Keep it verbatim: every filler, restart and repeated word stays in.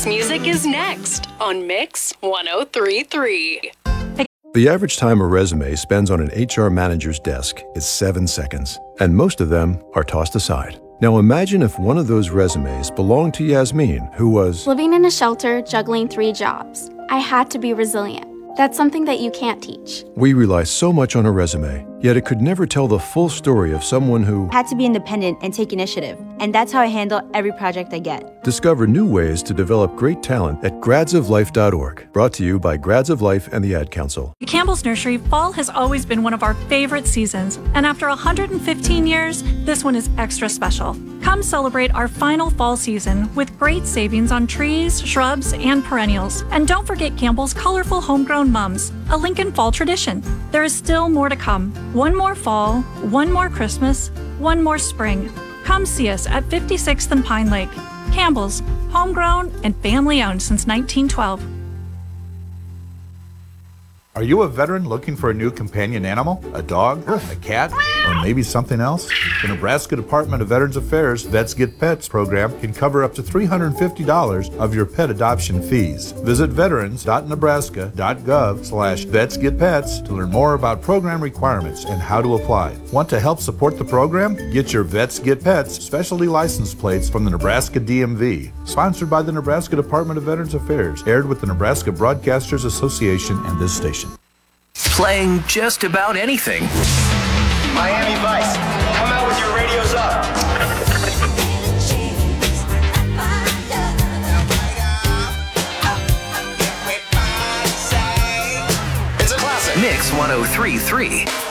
This music is next on Mix one oh three point three. The average time a resume spends on an H R manager's desk is seven seconds, and most of them are tossed aside. Now imagine if one of those resumes belonged to Yasmin, who was living in a shelter, juggling three jobs. I had to be resilient. That's something that you can't teach. We rely so much on a resume, yet it could never tell the full story of someone who had to be independent and take initiative. And that's how I handle every project I get. Discover new ways to develop great talent at grads of life dot org. Brought to you by Grads of Life and the Ad Council. At Campbell's Nursery, fall has always been one of our favorite seasons. And after one hundred fifteen years, this one is extra special. Come celebrate our final fall season with great savings on trees, shrubs, and perennials. And don't forget Campbell's colorful homegrown mums, a Lincoln fall tradition. There is still more to come. One more fall, one more Christmas, one more spring. Come see us at fifty-sixth and Pine Lake. Campbell's, homegrown and family owned since nineteen twelve. Are you a veteran looking for a new companion animal? A dog? A cat? Or maybe something else? The Nebraska Department of Veterans Affairs Vets Get Pets program can cover up to three hundred fifty dollars of your pet adoption fees. Visit veterans dot nebraska dot gov slash vets get pets to learn more about program requirements and how to apply. Want to help support the program? Get your Vets Get Pets specialty license plates from the Nebraska D M V. Sponsored by the Nebraska Department of Veterans Affairs. Aired with the Nebraska Broadcasters Association and this station. Playing just about anything. Miami Vice, come out with your radios up. It's a classic. Mix one oh three point three.